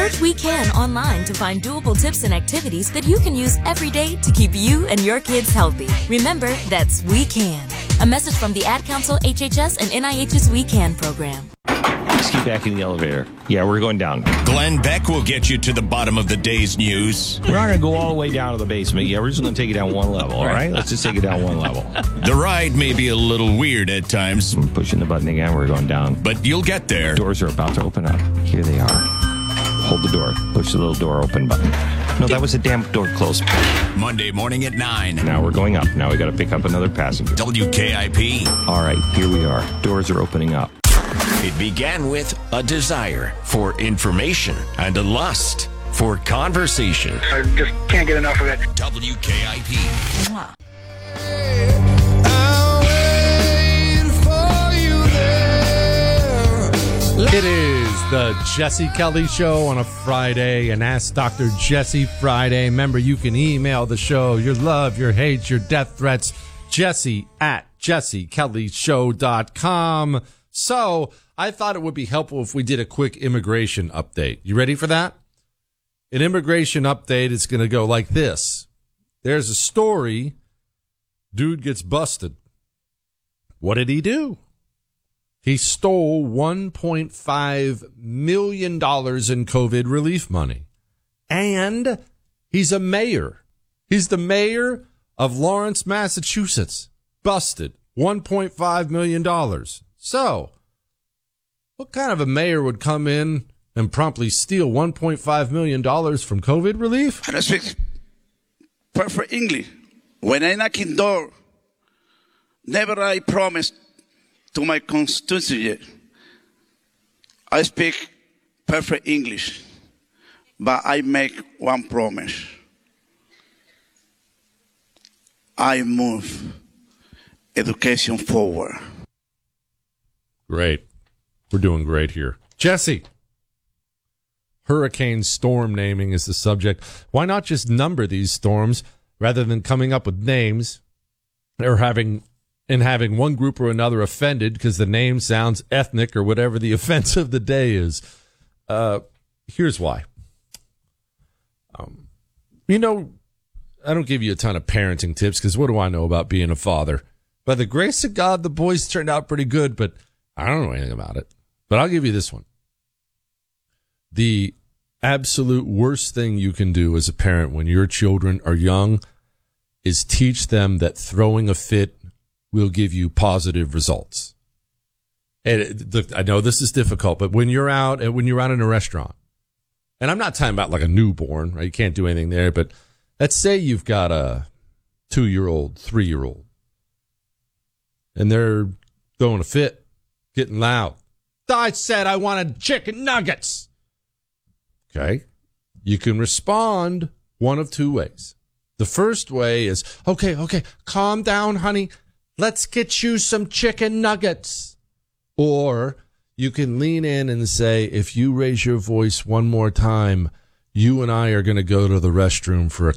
Search We Can online to find doable tips and activities that you can use every day to keep you and your kids healthy. Remember, that's We Can. A message from the Ad Council, HHS, and NIH's We Can program. Let's get back in the elevator. Yeah, we're going down. Glenn Beck will get you to the bottom of the day's news. We're not going to go all the way down to the basement. Yeah, we're just going to take it down one level, all right? Let's just take it down one level. The ride may be a little weird at times. I'm pushing the button again. We're going down. But you'll get there. Doors are about to open up. Here they are. Hold the door. Push the little door open button. No, that was a damn door closed. Monday morning at 9. Now we're going up. Now we got to pick up another passenger. WKIP. All right, here we are. Doors are opening up. It began with a desire for information and a lust for conversation. I just can't get enough of it. WKIP. It is the Jesse Kelly Show on a Friday, and Ask Dr. Jesse Friday. Remember, you can email the show your love, your hate, your death threats, jesse@jessekellyshow.com. So I thought it would be helpful if we did a quick immigration update. You ready for that? An immigration update is going to go like this. There's a story. Dude gets busted. What did he do? He stole $1.5 million in COVID relief money. And he's a mayor. He's the mayor of Lawrence, Massachusetts. Busted. $1.5 million. So, what kind of a mayor would come in and promptly steal $1.5 million from COVID relief? I don't speak perfect English. When I knock in door, never I promise to my constituency. I speak perfect English, but I make one promise. I move education forward. Great. We're doing great here. Jesse, hurricane storm naming is the subject. Why not just number these storms rather than coming up with names or having one group or another offended because the name sounds ethnic or whatever the offense of the day is? Here's why. I don't give you a ton of parenting tips because what do I know about being a father? By the grace of God, the boys turned out pretty good, but I don't know anything about it. But I'll give you this one. The absolute worst thing you can do as a parent when your children are young is teach them that throwing a fit will give you positive results. And look, I know this is difficult, but when you're out in a restaurant, and I'm not talking about like a newborn, right? You can't do anything there, but let's say you've got a 2-year-old, 3-year-old, and they're throwing a fit, getting loud. I said I wanted chicken nuggets. Okay. You can respond one of two ways. The first way is, okay, calm down, honey. Let's get you some chicken nuggets. Or you can lean in and say, if you raise your voice one more time, you and I are going to go to the restroom for a